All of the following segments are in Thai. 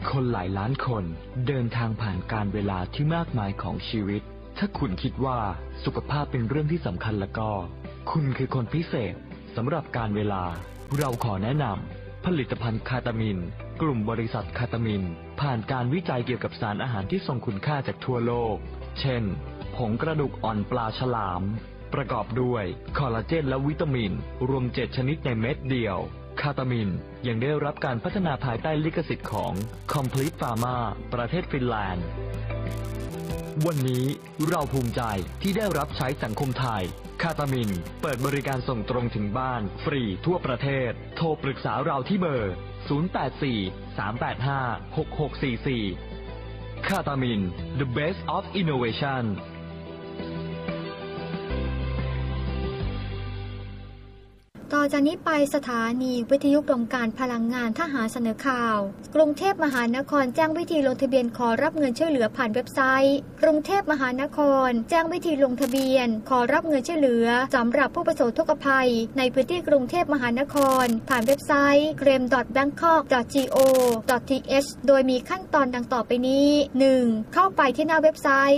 คนหลายล้านคนเดินทางผ่านการเวลาที่มากมายของชีวิตถ้าคุณคิดว่าสุขภาพเป็นเรื่องที่สำคัญแล้วก็คุณคือคนพิเศษสำหรับการเวลาเราขอแนะนำผลิตภัณฑ์คาตามินกลุ่มบริษัทคาตามินผ่านการวิจัยเกี่ยวกับสารอาหารที่ทรงคุณค่าจากทั่วโลกเช่นผงกระดูกอ่อนปลาฉลามประกอบด้วยคอลลาเจนและวิตามินรวม7ชนิดในเม็ดเดียวคาตามินยังได้รับการพัฒนาภายใต้ลิขสิทธิ์ของ Complete Pharma ประเทศฟินแลนด์วันนี้เราภูมิใจที่ได้รับใช้สังคมไทยคาตามินเปิดบริการส่งตรงถึงบ้านฟรีทั่วประเทศโทรปรึกษาเราที่เบอร์ 084-385-6644 คาตามิน The Best of Innovation ต่อจากนี้ไปสถานีวิทยุกรมการพลังงานทหารเสนอข่าวกรุงเทพมหานครแจ้งวิธีลงทะเบียนขอรับเงินช่วยเหลือผ่านเว็บไซต์กรุงเทพมหานครแจ้งวิธีลงทะเบียนขอรับเงินช่วยเหลือสำหรับผู้ประสบทุกภัยในพื้นที่กรุงเทพมหานครผ่านเว็บไซต์ claim.bangkok.go.th โดยมีขั้นตอนดังต่อไปนี้ 1. เข้าไปที่หน้าเว็บไซต์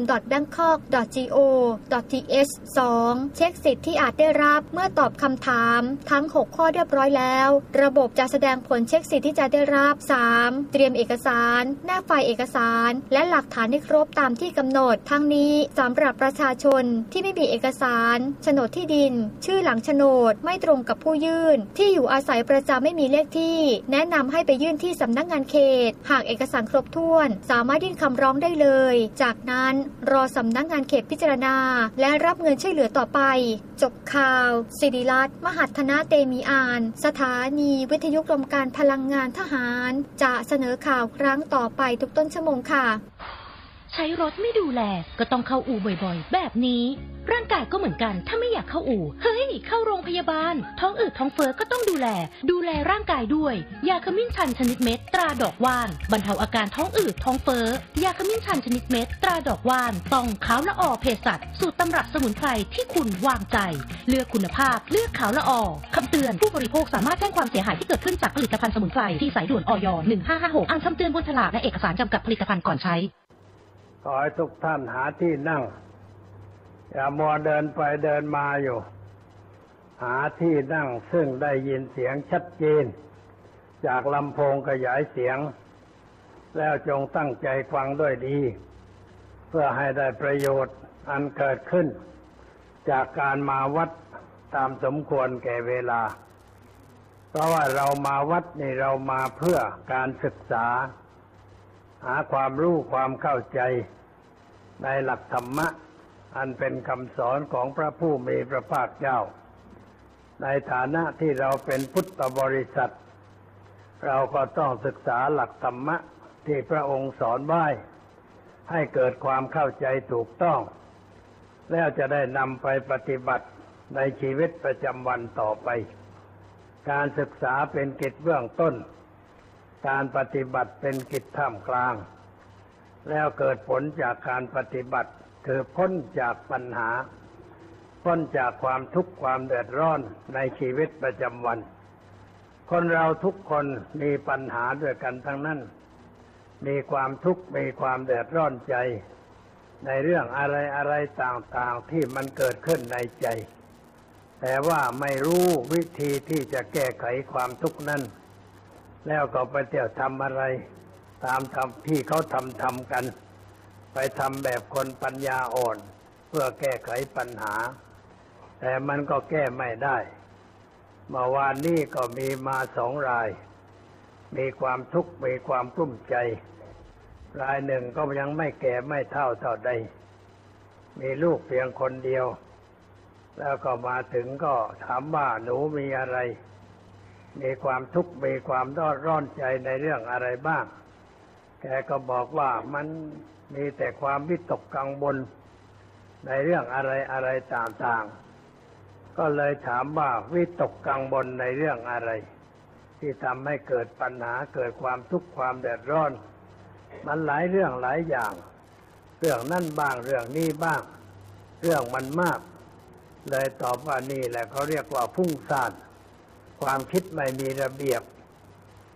claim.bangkok.go.th 2. เช็คสิทธิ์ที่อาจได้รับเมื่อตอบคำถามทั้ง6ข้อเรียบร้อยแล้วระบบจะแสดงผลเช็คสิทธิ์ที่จะได้รับ 3. เตรียมเอกสารแนบไฟล์เอกสารและหลักฐานให้ครบตามที่กำหนดทั้งนี้สำหรับประชาชนที่ไม่มีเอกสารโฉนดที่ดินชื่อหลังโฉนดไม่ตรงกับผู้ยื่นที่อยู่อาศัยประจำไม่มีเลขที่แนะนำให้ไปยื่นที่สำนักงานเขตหากเอกสารครบถ้วนสามารถยื่นคำร้องได้เลยจากนั้นรอสำนักงานเขตพิจารณาและรับเงินช่วยเหลือต่อไปจบข่าวศิริรัตน์มหัฒนาเตมีอานสถานีวิทยุกรมการพลังงานทหารจะเสนอข่าวครั้งต่อไปทุกต้นชั่วโมงค่ะใช้รถไม่ดูแลก็ต้องเข้าอู่บ่อยๆแบบนี้ร่างกายก็เหมือนกันถ้าไม่อยากเข้าอู่เฮ้ยเข้าโรงพยาบาลท้องอืดท้องเฟ้อก็ต้องดูแลร่างกายด้วยยาขมิ้นชันชนิดเม็ดตราดอกว่านบรรเทาอาการท้องอืดท้องเฟ้อยาขมิ้นชันชนิดเม็ดตราดอกว่านต้องขาวละออเภสัชสูตรตำรับสมุนไพรที่คุณวางใจเลือกคุณภาพเลือกขาวละออคำเตือนผู้บริโภคสามารถแจ้งความเสียหายที่เกิดขึ้นจากผลิตภัณฑ์สมุนไพรที่สายด่วนอย 1556อ่านคำเตือนบนฉลากและเอกสารจำกัดผลิตภัณฑ์ก่อนใช้ขอให้ทุกท่านหาที่นั่งอย่ามัวเดินไปเดินมาอยู่หาที่นั่งซึ่งได้ยินเสียงชัดเจนจากลำโพงขยายเสียงแล้วจงตั้งใจฟังด้วยดีเพื่อให้ได้ประโยชน์อันเกิดขึ้นจากการมาวัดตามสมควรแก่เวลาเพราะว่าเรามาวัดนี่เรามาเพื่อการศึกษาหาความรู้ความเข้าใจในหลักธรรมะอันเป็นคำสอนของพระผู้มีพระภาคเจ้าในฐานะที่เราเป็นพุทธบริษัทเราก็ต้องศึกษาหลักธรรมะที่พระองค์สอนไว้ให้เกิดความเข้าใจถูกต้องแล้วจะได้นำไปปฏิบัติในชีวิตประจำวันต่อไปการศึกษาเป็นกิจเบื้องต้นการปฏิบัติเป็นกิจท่ามกลางแล้วเกิดผลจากการปฏิบัติคือพ้นจากปัญหาพ้นจากความทุกข์ความเดือดร้อนในชีวิตประจำวันคนเราทุกคนมีปัญหาด้วยกันทั้งนั้นมีความทุกข์มีความเดือดร้อนใจในเรื่องอะไรต่างๆที่มันเกิดขึ้นในใจแต่ว่าไม่รู้วิธีที่จะแก้ไขความทุกข์นั้นแล้วก็ไปเที่ยวทำอะไรตามที่เขาทำกันไปทำแบบคนปัญญาอ่อนเพื่อแก้ไขปัญหาแต่มันก็แก้ไม่ได้เมื่อวานนี้ก็มีมา2 รายมีความทุกข์มีความกลุ้มใจรายหนึ่งก็ยังไม่แก่ไม่เฒ่าเท่าใดมีลูกเพียงคนเดียวแล้วก็มาถึงก็ถามว่าหนูมีอะไรมีความทุกข์มีความร้อนใจในเรื่องอะไรบ้างแกก็บอกว่ามันมีแต่ความวิตกกังวลในเรื่องอะไรต่างๆก็เลยถามว่าวิตกกังวลในเรื่องอะไรที่ทำให้เกิดปัญหาเกิดความทุกข์ความเดือดร้อนมันหลายเรื่องหลายอย่างเรื่องนั่นบ้างเรื่องนี้บ้างเรื่องมันมากเลยตอบว่านี่แหละเขาเรียกว่าฟุ้งซ่านความคิดไม่มีระเบียบ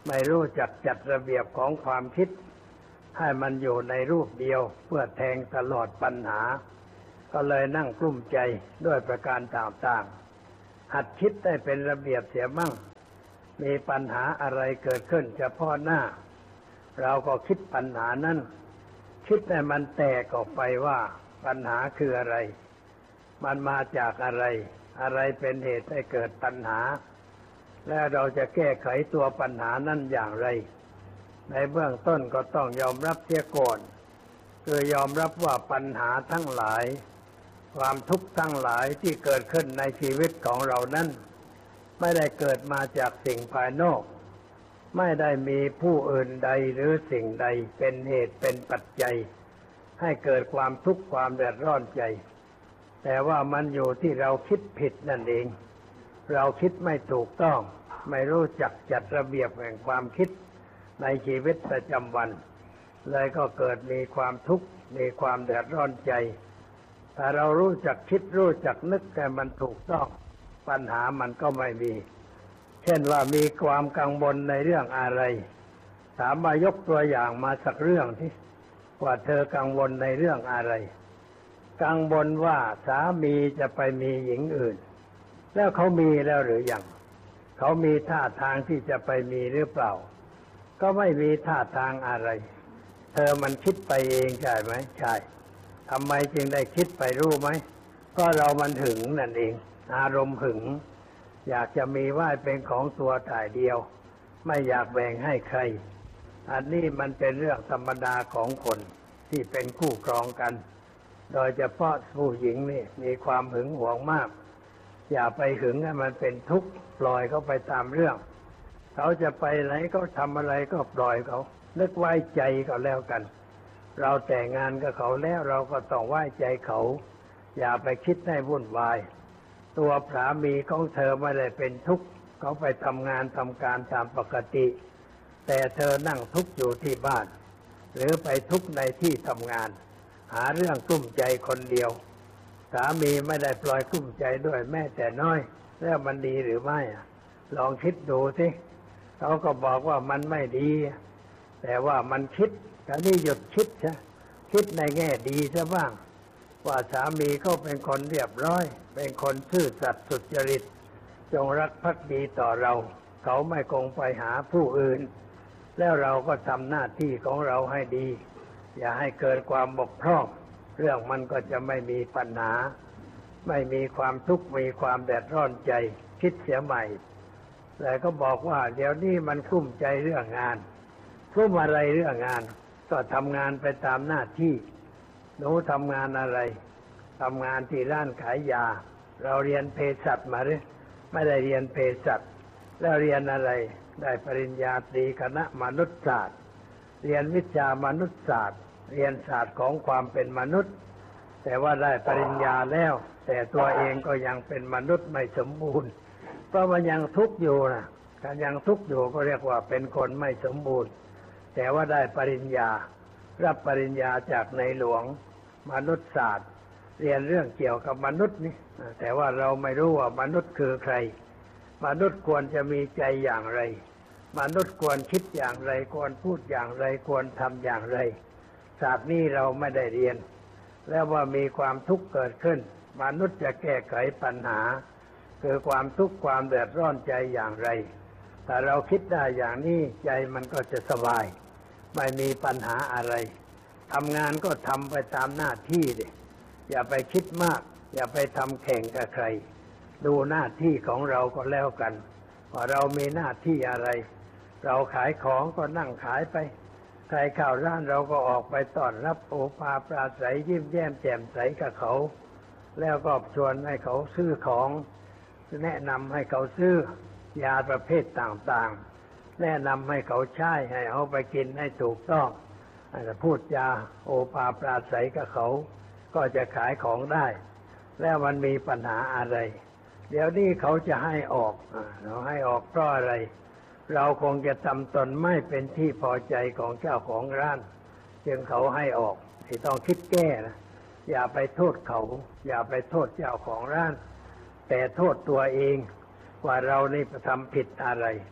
ไม่รู้จักจัดระเบียบของความคิดให้มันอยู่ในรูปเดียวเพื่อแทงตลอดปัญหาก็เลยนั่งกลุ้มใจด้วยประการต่างๆหัดคิดได้เป็นระเบียบเสียมั่งมีปัญหาอะไรเกิดขึ้นเฉพาะหน้าเราก็คิดปัญหานั้นคิดให้มันแตกออกไปว่าปัญหาคืออะไรมันมาจากอะไรอะไรเป็นเหตุให้เกิดปัญหาและเราจะแก้ไขตัวปัญหานั้นอย่างไรในเบื้องต้นก็ต้องยอมรับเสียก่อนคือยอมรับว่าปัญหาทั้งหลายความทุกข์ทั้งหลายที่เกิดขึ้นในชีวิตของเรานั้นไม่ได้เกิดมาจากสิ่งภายนอกไม่ได้มีผู้อื่นใดหรือสิ่งใดเป็นเหตุเป็นปัจจัยให้เกิดความทุกข์ความเดือดร้อนใจแต่ว่ามันอยู่ที่เราคิดผิดนั่นเองเราคิดไม่ถูกต้องไม่รู้จักจัดระเบียบแห่งความคิดในชีวิตประจำวันเลยก็เกิดมีความทุกข์มีความเดือดร้อนใจถ้าเรารู้จักคิดรู้จักนึกแต่มันถูกต้องปัญหามันก็ไม่มีเช่นว่ามีความกังวลในเรื่องอะไรถามมายกตัวอย่างมาสักเรื่องที่ว่าเธอกังวลในเรื่องอะไรกังวลว่าสามีจะไปมีหญิงอื่นแล้วเขามีแล้วหรือยังเขามีท่าทางที่จะไปมีหรือเปล่าก็ไม่มีท่าทางอะไรเธอมันคิดไปเองใช่ไหมใช่ทำไมจึงได้คิดไปรู้ไหมก็เรามันหึงนั่นเองอารมณ์หึงอยากจะมีไว้เป็นของตัวถ่ายเดียวไม่อยากแบ่งให้ใครอันนี้มันเป็นเรื่องธรรมดาของคนที่เป็นคู่ครองกันโดยเฉพาะผู้หญิงนี่มีความหึงหวงมากอย่าไปหึงให้มันเป็นทุกข์ปล่อยเขาไปตามเรื่องเขาจะไปไหนก็ทำอะไรก็ปล่อยเขานึกไว้ใจก็แล้วกันเราแต่งงานกับเขาแล้วเราก็ต้องไว้ใจเขาอย่าไปคิดให้วุ่นวายตัวสามีของเธอไม่ได้เป็นทุกข์เขาไปทำงานทำการตามปกติแต่เธอนั่งทุกข์อยู่ที่บ้านหรือไปทุกข์ในที่ทำงานหาเรื่องกลุ้มใจคนเดียวสามีไม่ได้ปล่อยกลุ้มใจด้วยแม้แต่น้อยแล้วมันดีหรือไม่ลองคิดดูสิเขาก็บอกว่ามันไม่ดีแต่ว่ามันคิดแต่นี่หยุดคิดซะคิดในแง่ดีซะบ้างว่าสามีเขาเป็นคนเรียบร้อยเป็นคนซื่อสัตย์สุจริตจงรักภักดีต่อเราเขาไม่คงไปหาผู้อื่นแล้วเราก็ทำหน้าที่ของเราให้ดีอย่าให้เกิดความบกพร่องเรื่องมันก็จะไม่มีปัญหาไม่มีความทุกข์มีความเดือดร้อนใจคิดเสียใหม่แต่ก็บอกว่าเดี๋ยวนี้มันกลุ้มใจเรื่องงานกลุ้มอะไรเรื่องงานก็ทำงานไปตามหน้าที่หนูทำงานอะไรทำงานที่ร้านขายยาเราเรียนเภสัชมาหรือไม่ได้เรียนเภสัชแล้วเรียนอะไรได้ปริญญาตรีคณะมนุษยศาสตร์เรียนวิชามนุษยศาสตร์เรียนศาสตร์ของความเป็นมนุษย์แต่ว่าได้ปริญญาแล้วแต่ตัวเองก็ยังเป็นมนุษย์ไม่สมบูรณ์เพราะมันยังทุกข์อยู่นะถ้ายังทุกข์อยู่ก็เรียกว่าเป็นคนไม่สมบูรณ์แต่ว่าได้ปริญญารับปริญญาจากในหลวงมนุษยศาสตร์เรียนเรื่องเกี่ยวกับมนุษย์นี่แต่ว่าเราไม่รู้ว่ามนุษย์คือใครมนุษย์ควรจะมีใจอย่างไรมนุษย์ควรคิดอย่างไรควรพูดอย่างไรควรทำอย่างไรศาสตร์นี้เราไม่ได้เรียนแล้วว่ามีความทุกข์เกิดขึ้นมนุษย์จะแก้ไขปัญหาคือความทุกข์ความเดือดร้อนใจอย่างไรถ้าเราคิดได้อย่างนี้ใจมันก็จะสบายไม่มีปัญหาอะไรทำงานก็ทำไปตามหน้าที่ดิอย่าไปคิดมากอย่าไปทำแข่งกับใครดูหน้าที่ของเราก็แล้วกันว่าเรามีหน้าที่อะไรเราขายของก็นั่งขายไปใครเข้าร้านเราก็ออกไปต้อนรับโอภาปราศัยยิ้มแย้มแจ่มใสกับเขาแล้วก็ชวนให้เขาซื้อของแนะนำให้เขาซื้อยาประเภทต่างๆแนะนำให้เขาใช้ให้เอาไปกินให้ถูกต้องพูดจาโอภาปราศัยกับเขาก็จะขายของได้แล้วมันมีปัญหาอะไรเดี๋ยวนี้เขาจะให้ออกเราให้ออกเพราะอะไรเราคงจะทำตนไม่เป็นที่พอใจของเจ้าของร้านจึงเขาให้ออกที่ต้องคิดแก้นะอย่าไปโทษเขาอย่าไปโทษเจ้าของร้านแต่โทษตัวเองว่าเรานี่ทำผิดอะไร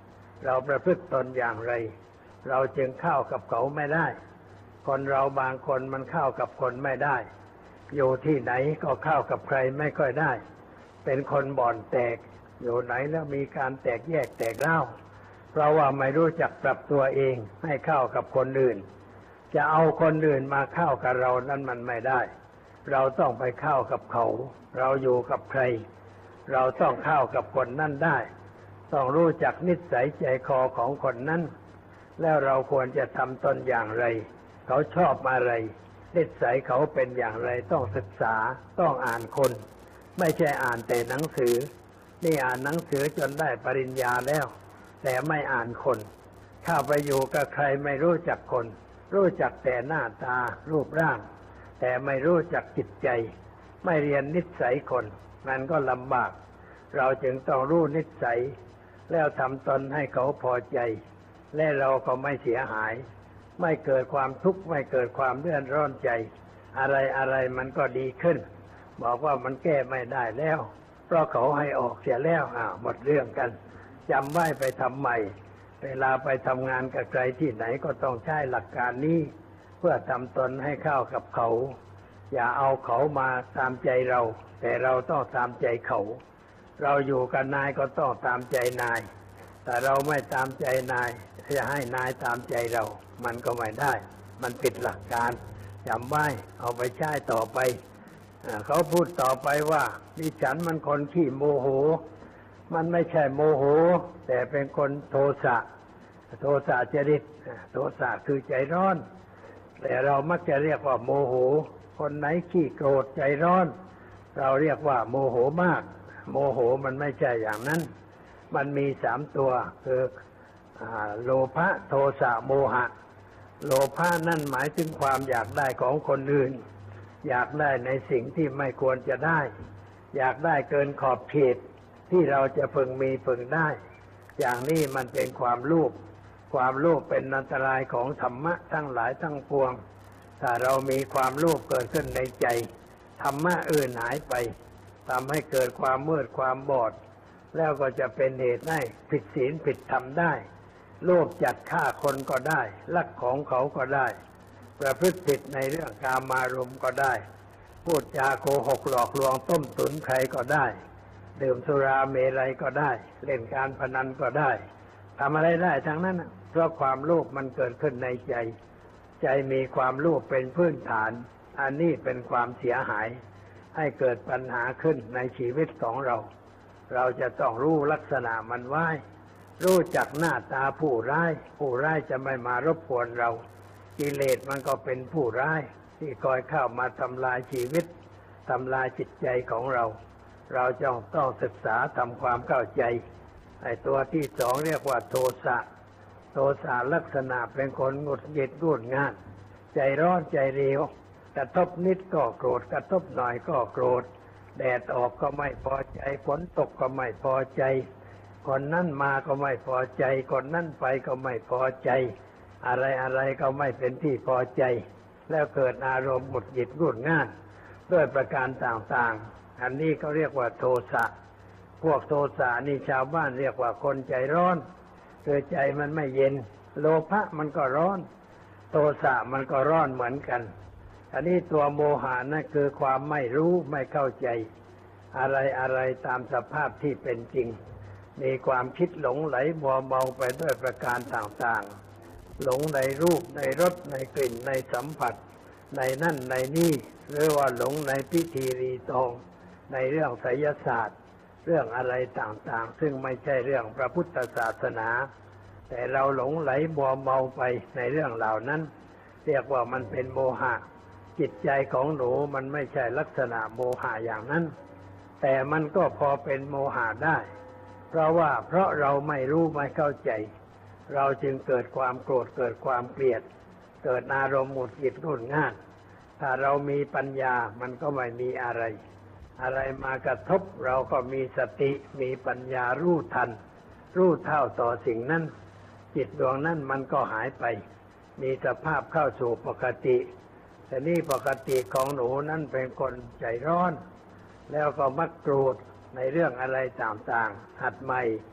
เราประพฤติตนอย่างไรเราจึงเข้ากับเขาไม่ได้คนเราบางคนมันเข้ากับคนไม่ได้อยู่ที่ไหนก็เข้ากับใครไม่ค่อยได้เป็นคนบ่อนแตกอยู่ไหนแล้วมีการแตกแยกแตกเล่าเพราะว่าไม่รู้จักปรับตัวเองให้เข้ากับคนอื่นจะเอาคนอื่นมาเข้ากับเรานั้นมันไม่ได้เราต้องไปเข้ากับเขาเราอยู่กับใครเราต้องเข้ากับคนนั้นได้ต้องรู้จักนิสัยใจคอของคนนั้นแล้วเราควรจะทำตนอย่างไรเขาชอบอะไรนิสัยเขาเป็นอย่างไรต้องศึกษาต้องอ่านคนไม่ใช่อ่านแต่หนังสือนี่อ่านหนังสือจนได้ปริญญาแล้วแต่ไม่อ่านคนเข้าไปอยู่กับใครไม่รู้จักคนรู้จักแต่หน้าตารูปร่างแต่ไม่รู้จักจิตใจไม่เรียนนิสัยคนมันก็ลำบากเราจึงต้องรู้นิสัยแล้วทำตนให้เขาพอใจและเราก็ไม่เสียหายไม่เกิดความทุกข์ไม่เกิดความเดือดร้อนใจอะไรมันก็ดีขึ้นบอกว่ามันแก้ไม่ได้แล้วเพราะเขาให้ออกเสียแล้วหมดเรื่องกันจำไว้ไปทำใหม่เวลาไปทำงานกับใครที่ไหนก็ต้องใช้หลักการนี้เพื่อทำตนให้เข้ากับเขาอย่าเอาเขามาตามใจเราแต่เราต้องตามใจเขาเราอยู่กับนายก็ต้องตามใจนายแต่เราไม่ตามใจนายจะให้นายตามใจเรามันก็ไม่ได้มันผิดหลักการจำไว้เอาไปใช้ต่อไปเขาพูดต่อไปว่าดิฉันมันคนขี้โมโหมันไม่ใช่โมโหแต่เป็นคนโทสะจริตโทสะคือใจร้อนแต่เรามักจะเรียกว่าโมโหคนไหนขี้โกรธใจร้อนเราเรียกว่าโมโหมากโมโหมันไม่ใช่อย่างนั้นมันมี3ตัวคือโลภะโทสะโมหะโลภะนั่นหมายถึงความอยากได้ของคนอื่นอยากได้ในสิ่งที่ไม่ควรจะได้อยากได้เกินขอบเขตที่เราจะพึงมีพึงได้อย่างนี้มันเป็นความโลภเป็นอันตรายของธรรมะทั้งหลายทั้งปวงถ้าเรามีความโลภเกิดขึ้นในใจธรรมะอื่นหายไปทำให้เกิดความมืดความบอดแล้วก็จะเป็นเหตุให้ผิดศีลผิดธรรมได้โลภจัดฆ่าคนก็ได้ลักของเขาก็ได้ประพฤติผิดในเรื่องกามารมณ์ก็ได้พูดจาโกหกหลอกลวงต้มตุ๋นใครก็ได้ดื่มสุราเมรัยก็ได้เล่นการพนันก็ได้ทำอะไรได้ทั้งนั้นเพราะความโลภมันเกิดขึ้นในใจมีความโลภเป็นพื้นฐานอันนี้เป็นความเสียหายให้เกิดปัญหาขึ้นในชีวิตของเราจะต้องรู้ลักษณะมันไว้รู้จักหน้าตาผู้ร้ายจะไม่มารบกวนเรากิเลสมันก็เป็นผู้ร้ายที่คอยเข้ามาทำลายชีวิตทำลายจิตใจของเราจะต้องศึกษาทำความเข้าใจไอ้ตัวที่2เรียกว่าโทสะลักษณะเป็นคนหงุดหงิดงุนง่านใจร้อนใจเร็วกระทบนิดก็โกรธกระทบหน่อยก็โกรธแดดออกก็ไม่พอใจฝนตกก็ไม่พอใจคนนั้นมาก็ไม่พอใจคนนั้นไปก็ไม่พอใจอะไรก็ไม่เป็นที่พอใจแล้วเกิดอารมณ์หงุดหงิดงุนง่านด้วยประการต่างๆอันนี้เขาเรียกว่าโทสะพวกโทสะนี่ชาวบ้านเรียกว่าคนใจร้อนคือใจมันไม่เย็นโลภะมันก็ร้อนโทสะมันก็ร้อนเหมือนกันอันนี้ตัวโมหะนั่นคือความไม่รู้ไม่เข้าใจอะไรตามสภาพที่เป็นจริงมีความคิดหลงไหลมัวเมาไปด้วยประการต่างๆหลงในรูปในรสในกลิ่นในสัมผัสในนั่นในนี่หรือว่าหลงในพิธีรีตองในเรื่องไสยศาสตร์เรื่องอะไรต่างๆซึ่งไม่ใช่เรื่องพระพุทธศาสนาแต่เราหลงไหลมัวเมาไปในเรื่องเหล่านั้นเรียกว่ามันเป็นโมหะจิตใจของหนูมันไม่ใช่ลักษณะโมหะอย่างนั้นแต่มันก็พอเป็นโมหะได้เพราะเราไม่รู้ไม่เข้าใจเราจึงเกิดความโกรธเกิดความเกลียดเกิดอารมณ์หงุดหงิดงุนง่านถ้าเรามีปัญญามันก็ไม่มีอะไรมากระทบเราก็มีสติมีปัญญารู้ทันรู้เท่าต่อสิ่งนั้นจิตดวงนั้นมันก็หายไปมีสภาพเข้าสู่ปกติแต่นี่ปกติของหนูนั้นเป็นคนใจร้อนแล้วก็มักโกรธในเรื่องอะไรต่างๆหัดใหม่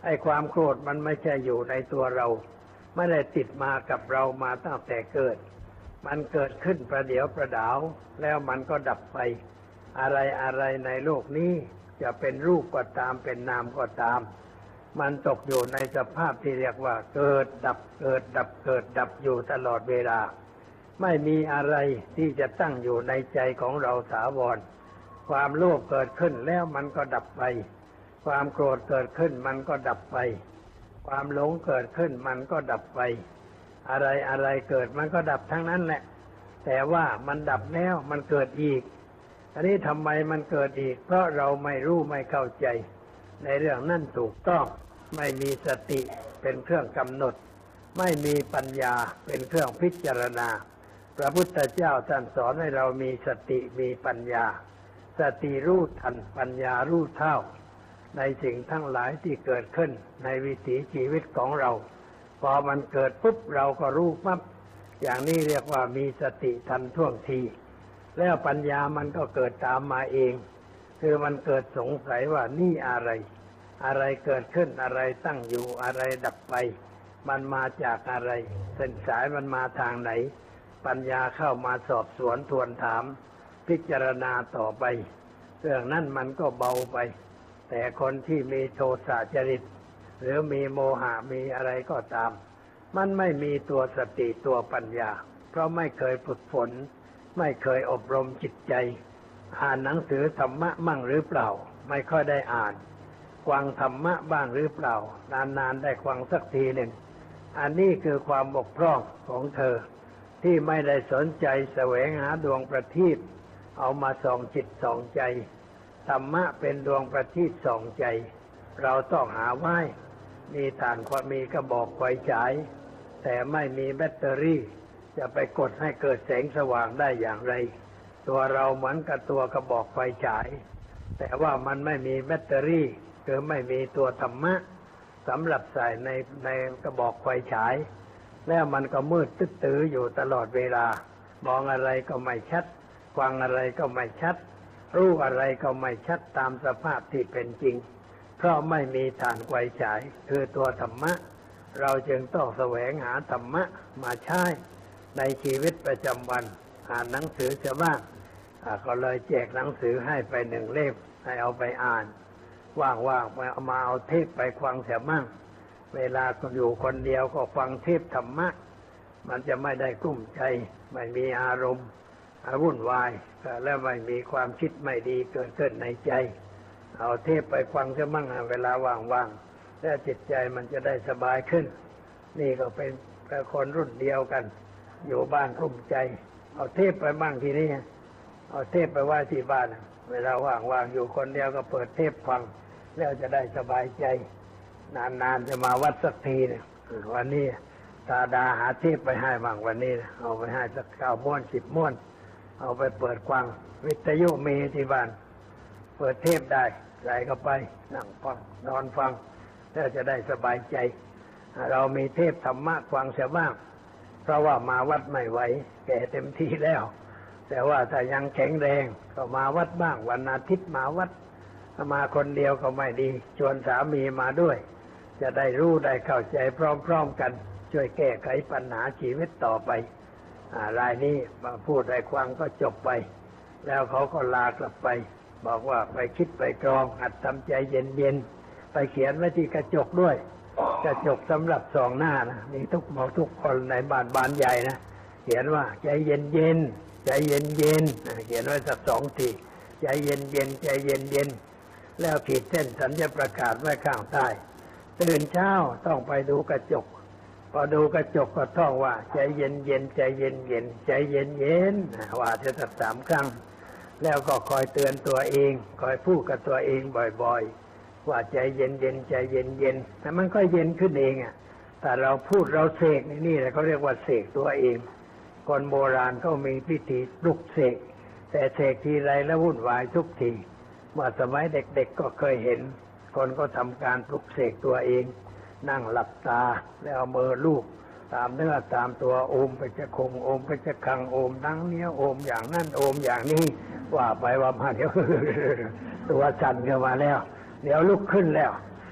ไอ้ความโกรธมันไม่ใช่อยู่ในตัวเราไม่ได้ติดมากับเรามาตั้งแต่เกิดมันเกิดขึ้นประเดี๋ยวประดาวแล้วมันก็ดับไปอะไรในโลกนี้จะเป็นรูปก็ตามเป็นนามก็ตามมันตกอยู่ในสภาพที่เรียกว่าเกิดดับเกิดดับเกิดดับอยู่ตลอดเวลาไม่มีอะไรที่จะตั้งอยู่ในใจของเราถาวรความโลภเกิดขึ้นแล้วมันก็ดับไปความโกรธเกิดขึ้นมันก็ดับไปความหลงเกิดขึ้นมันก็ดับไปอะไรเกิดมันก็ดับทั้งนั้นแหละแต่ว่ามันดับแล้วมันเกิดอีกอันนี้ทำไมมันเกิดอีกเพราะเราไม่รู้ไม่เข้าใจในเรื่องนั้นถูกต้องไม่มีสติเป็นเครื่องกำหนดไม่มีปัญญาเป็นเครื่องพิจารณาพระพุทธเจ้าท่านสอนให้เรามีสติมีปัญญาสติรู้ทันปัญญารู้เท่าในสิ่งทั้งหลายที่เกิดขึ้นในวิถีชีวิตของเราพอมันเกิดปุ๊บเราก็รู้ปั๊บอย่างนี้เรียกว่ามีสติทันท่วงทีแล้วปัญญามันก็เกิดตามมาเองคือมันเกิดสงสัยว่านี่อะไรเกิดขึ้นอะไรตั้งอยู่อะไรดับไปมันมาจากอะไรเส้นสายมันมาทางไหนปัญญาเข้ามาสอบสวนทวนถามพิจารณาต่อไปเรื่องนั้นมันก็เบาไปแต่คนที่มีโทสะจริตหรือมีโมหะมีอะไรก็ตามมันไม่มีตัวสติตัวปัญญาเพราะไม่เคยฝึกฝนไม่เคยอบรมจิตใจอ่านหนังสือธรรมะมั่งหรือเปล่าไม่ค่อยได้อ่านฟังธรรมะบ้างหรือเปล่านานๆได้ฟังสักทีหนึ่งอันนี้คือความบกพร่องของเธอที่ไม่ได้สนใจแสวงหาดวงประทีปเอามาส่องจิตส่องใจธรรมะเป็นดวงประทีปส่องใจเราต้องหาไว้มีถ่านมีกระบอกไฟฉายแต่ไม่มีแบตเตอรี่จะไปกดให้เกิดแสงสว่างได้อย่างไรตัวเราเหมือนกับตัวกระบอกไฟฉายแต่ว่ามันไม่มีแบตเตอรี่คือไม่มีตัวธรรมะสำหรับใส่ในกระบอกไฟฉายแล้วมันก็มืดตื้ออยู่ตลอดเวลามองอะไรก็ไม่ชัดฟังอะไรก็ไม่ชัดรู้อะไรก็ไม่ชัดตามสภาพที่เป็นจริงเพราะไม่มีถ่านไฟฉายคือตัวธรรมะเราจึงต้องแสวงหาธรรมะมาใช้ในชีวิตประจำวันอ่านหนังสือจะบ้างก็เลยแจกหนังสือให้ไป1 เล่มให้เอาไปอ่านว่างๆไปเอามาเอาเทปไปฟังเสียมั่งเวลาอยู่คนเดียวก็ฟังเทปธรรมะมันจะไม่ได้กลุ้มใจไม่มีอารมณ์วุ่นวายและไม่มีความคิดไม่ดีเกิดขึ้นในใจเอาเทปไปฟังเสียมั่งเวลาว่างๆแล้วจิตใจมันจะได้สบายขึ้นนี่ก็เป็นคนรุ่นเดียวกันอยู่บ้านกลุ้มใจเอาเทปไปบ้างทีนี้เอาเทปไปไว้ที่บ้านเวลาว่างๆอยู่คนเดียวก็เปิดเทปฟังแล้วจะได้สบายใจนานๆจะมาวัดสักทีเนี่ยวันนี้ตาดาหาเทปไปให้บ้างวันนี้เอาไปให้สัก9 ม้วน10 ม้วนเอาไปเปิดฟังวิทยุมีที่บ้านเปิดเทปได้ใส่เข้าไปนั่งฟังนอนฟังแล้วจะได้สบายใจเรามีเทปธรรมะฟังเสียบ้างเพราะว่ามาวัดไม่ไหวแก่เต็มที่แล้วแต่ว่าถ้ายังแข็งแรงก็มาวัดบ้างวันอาทิตย์มาวัดมาคนเดียวก็ไม่ดีชวนสามีมาด้วยจะได้รู้ได้เข้าใจพร้อมๆกันช่วยแก้ไขปัญหาชีวิตต่อไปรายนี้มาพูดให้ฟังก็จบไปแล้วเขาก็ลากลับไปบอกว่าไปคิดไปกรองหัดทำใจเย็นๆไปเขียนไว้ที่กระจกด้วยกระจกสำหรับส่องหน้านะนี่ทุกคนในบ้านใหญ่นะเขียนว่าใจเย็นๆใจเย็นๆเขียนไว้สัก2 ทีใจเย็นๆใจเย็นๆแล้วขีดเส้นสัญประกาศไว้ข้างใต้ตื่นเช้าต้องไปดูกระจกพอดูกระจกก็ท่องว่าใจเย็นๆใจเย็นๆใจเย็นๆว่าจะสัก3 ครั้งแล้วก็คอยเตือนตัวเองคอยพูดกับตัวเองบ่อยๆว่าใจเย็นๆใจเย็นๆแต่มันก็เย็นขึ้นเองแต่เราพูดเราเสกนี่แหละเขาเรียกว่าเสกตัวเองคนโบราณก็มีพิธีปลุกเสกแต่เสกทีไรแล้ววุ่นวายทุกทีเมื่อสมัยเด็กๆก็เคยเห็นคนก็ทำการปลุกเสกตัวเองนั่งหลับตาแล้วเอามือลูบตามเนื้อตามตัวโอมไปจะคงโอมไปจะคังโอมดังเนี้ยโอมอย่างนั้นโอมอย่างนี้ว่าไปว่ามาเดี๋ยวตัวสั่นขึ้นมาแล้วเดี๋ยวลุกขึ้นแล้ว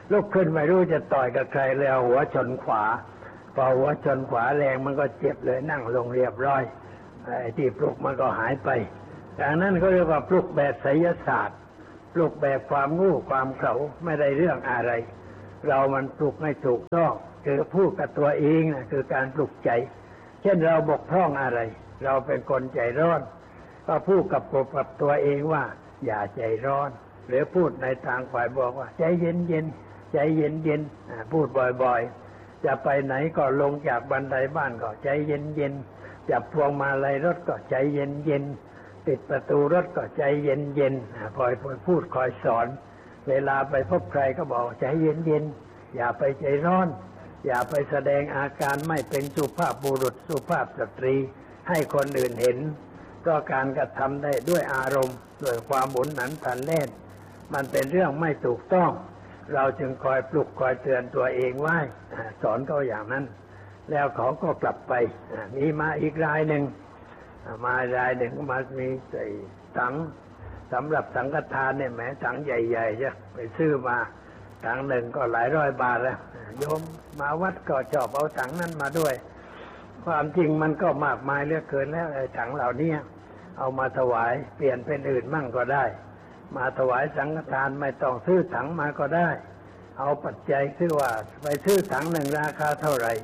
ลุกขึ้นไม่รู้จะต่อยกับใครเลยเอาหัวชนขวาพอหัวชนขวาแรงมันก็เจ็บเลยนั่งลงเรียบร้อยไอ้ที่ปลุกมันก็หายไปดังนั้นก็เรียกว่าปลุกแบบไสยศาสตร์ปลุกแบบความโง่ความเขลาไม่ได้เรื่องอะไรเรามันปลุกให้ถูกต้องคือพูดกับตัวเองนะคือการปลุกใจเช่นเราบกพร่องอะไรเราเป็นคนใจร้อนก็พูดกับตัวเองว่าอย่าใจร้อนหรือพูดในทางฝ่ายบอกว่าใจเย็นๆใจเย็นๆพูดบ่อยๆจะไปไหนก็ลงจากบันไดบ้านก็ใจเย็นๆจับพวงมาลัยรถก็ใจเย็นๆปิดประตูรถก็ใจเย็นๆคอยพูดคอยสอนเวลาไปพบใครก็บอกใจเย็นๆอย่าไปใจร้อนอย่าไปแสดงอาการไม่เป็นสุภาพบุรุษสุภาพสตรีให้คนอื่นเห็นเพราะการกระทำได้ด้วยอารมณ์ด้วยความหมุนหนันพลันแล่นมันเป็นเรื่องไม่ถูกต้องเราจึงคอยปลุกคอยเตือนตัวเองไว้สอนเขาอย่างนั้นแล้วเขาก็กลับไปมีมาอีกรายหนึ่งมามีใส่ถังสำหรับสังฆทานเนี่ยแหมถังใหญ่ๆจะไปซื้อมาถังหนึ่งก็หลายร้อยบาทแล้วโยมมาวัดก็ชอบเอาถังนั้นมาด้วยความจริงมันก็มากมายเหลือเกินแล้วไอ้ถังเหล่านี้เอามาถวายเปลี่ยนเป็นอื่นมั่งก็ได้มาถวายสังฆทานไม่ต้องซื้อถังมาก็ได้เอาปัจจัยซื้อว่าไปซื้อถังหนึ่งราคาเท่าไหร่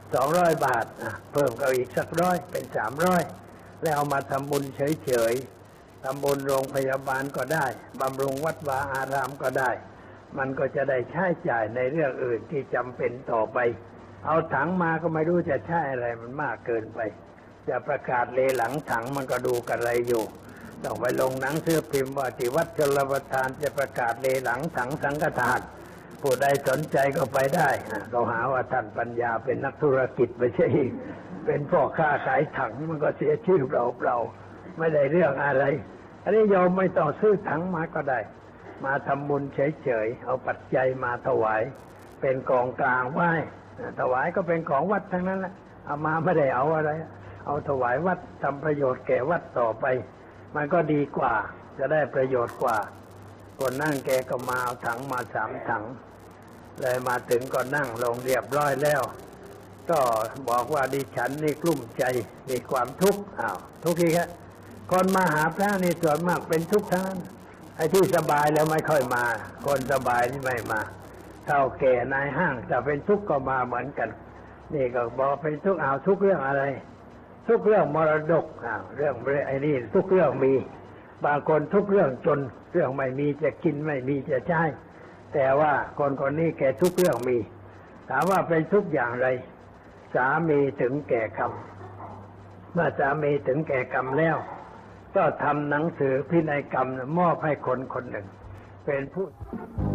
200 บาทเพิ่มก็อีกสัก100เป็น300แล้วเอามาทำบุญเฉยๆทำบุญโรงพยาบาลก็ได้บำรุงวัดวาอารามก็ได้มันก็จะได้ใช้จ่ายในเรื่องอื่นที่จำเป็นต่อไปเอาถังมาก็ไม่รู้จะใช้อะไรมันมากเกินไปจะประกาศเลหลังถังมันก็ดูกันอะไรอยู่ต้องไปลงหนังสือพิมพ์ว่าที่วัดชลประทานจะประกาศเลหลังถังสังฆทานผู้ใดสนใจก็ไปได้เราหาว่าท่านปัญญาเป็นนักธุรกิจไม่ใช่เป็นพ่อค้าขายถังมันก็เสียชื่อเราไม่ได้เรื่องอะไรอันนี้โยมไม่ต้องซื้อถังมาก็ได้มาทำบุญเฉยๆเอาปัจจัยมาถวายเป็นกองกลางไหว้ถวายก็เป็นของวัดทั้งนั้นแหละเอามาไม่ได้เอาอะไรเอาถวายวัดทำประโยชน์แก่วัดต่อไปมันก็ดีกว่าจะได้ประโยชน์กว่าคนนั่งแกก็มาเอาถังมา3 ถังเลยมาถึงก็นั่งลงเรียบร้อยแล้วก็บอกว่าดิฉันนี่กลุ้มใจมีความทุกข์ทุกข์อีกครับคนมาหาพระนี่ส่วนมากเป็นทุกข์ทั้งนั้นไอ้ที่สบายแล้วไม่ค่อยมาคนสบายนี่ไม่มาเฒ่าแก่นายห้างจะเป็นทุกข์ก็มาเหมือนกันนี่ก็บอกเป็นทุกข์ทุกข์เรื่องอะไรทุกเรื่องมรดกเรื่องไอ้นี่ทุกเรื่องมีบางคนทุกเรื่องจนเรื่องไม่มีจะกินไม่มีจะใช้แต่ว่าคนนี้แกทุกเรื่องมีถามว่าเป็นทุกอย่างไรสามีถึงแก่กรรมเมื่อสามีถึงแก่กรรมแล้วก็ทำหนังสือพินัยกรรมมอบให้คนหนึ่งเป็นผู้